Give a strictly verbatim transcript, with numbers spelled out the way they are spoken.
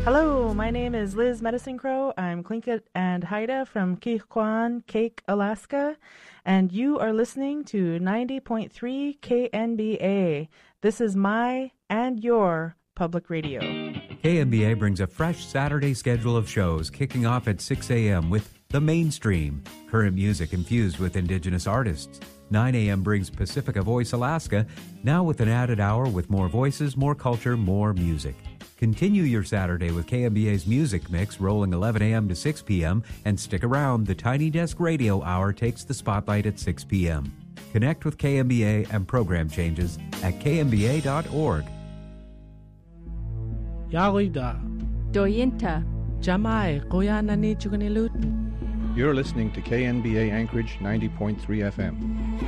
Hello, my name is Liz Medicine Crow. I'm Tlingit and Haida from Keikwan, Cake, Alaska, and you are listening to ninety point three K N B A. This is my and your public radio. K N B A brings a fresh Saturday schedule of shows kicking off at six a.m. with The Mainstream, current music infused with Indigenous artists. nine a.m. brings Pacifica Voice Alaska, now with an added hour with more voices, more culture, more music. Continue your Saturday with K N B A's Music Mix rolling eleven a.m. to six p.m. and stick around. The Tiny Desk Radio Hour takes the spotlight at six p.m. Connect with K N B A and program changes at k n b a dot org. Yawida. Doyinta. Jamai. Koyanani Chukanilut. You're listening to K N B A Anchorage ninety point three F M.